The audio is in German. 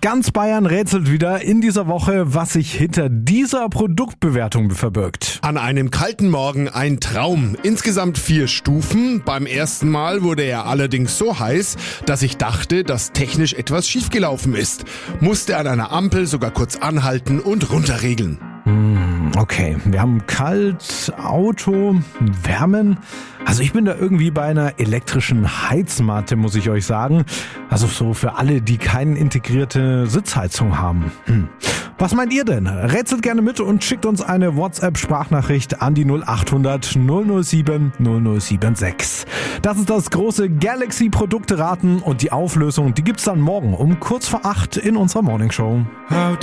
Ganz Bayern rätselt wieder in dieser Woche, was sich hinter dieser Produktbewertung verbirgt. An einem kalten Morgen ein Traum. Insgesamt 4 Stufen. Beim ersten Mal wurde er allerdings so heiß, dass ich dachte, dass technisch etwas schiefgelaufen ist. Musste an einer Ampel sogar kurz anhalten und runterregeln. Okay, wir haben kalt, Auto, Wärmen. Also ich bin da irgendwie bei einer elektrischen Heizmatte, muss ich euch sagen. Also so für alle, die keine integrierte Sitzheizung haben. Was meint ihr denn? Rätselt gerne mit und schickt uns eine WhatsApp-Sprachnachricht an die 0800 007 0076. Das ist das große Galaxy-Produkte-Raten und die Auflösung, die gibt's dann morgen um kurz vor 8 in unserer Morningshow. How